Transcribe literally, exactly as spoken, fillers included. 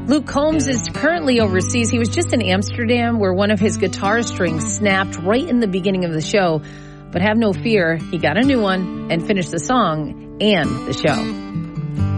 Luke Combs is currently overseas. He was just in Amsterdam where one of his guitar strings snapped right in the beginning of the show. But have no fear, he got a new one and finished the song and the show.